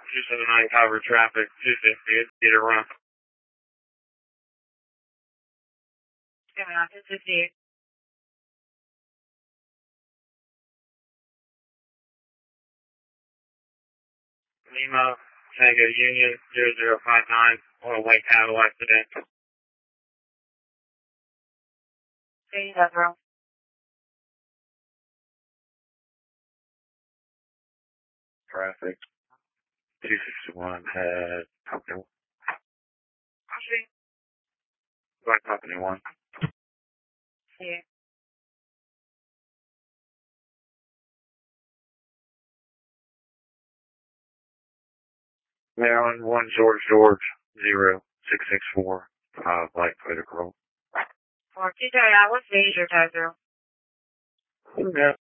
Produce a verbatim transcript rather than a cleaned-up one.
two seven nine cover traffic, two fifty, get a run. Coming on two fifty-eight. Lima, Tango Union, zero zero five nine, on a white Cadillac today. Three zero. Traffic, two sixty-one, head, company, Three. black company one. Yeah. Maryland, one George George, zero six six four, uh, black Toyota Corolla. Four two three, I was Asia, Type zero. Yeah.